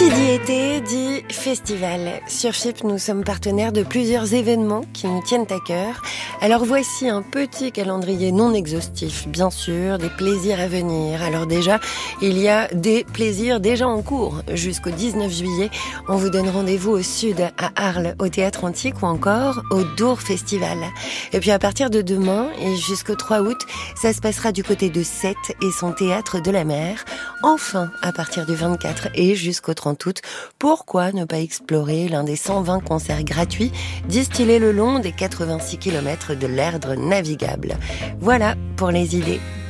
Qui dit été dit festival. Sur FIP, nous sommes partenaires de plusieurs événements qui nous tiennent à cœur. Alors voici un petit calendrier non exhaustif, bien sûr, des plaisirs à venir. Alors déjà, il y a des plaisirs déjà en cours. Jusqu'au 19 juillet, on vous donne rendez-vous au sud, à Arles, au Théâtre Antique ou encore au Dour Festival. Et puis à partir de demain et jusqu'au 3 août, ça se passera du côté de Sète et son Théâtre de la Mer. Enfin, à partir du 24 et jusqu'au 30 août, pourquoi ne pas explorer l'un des 120 concerts gratuits distillés le long des 86 km de l'Erdre navigable. Voilà pour les idées.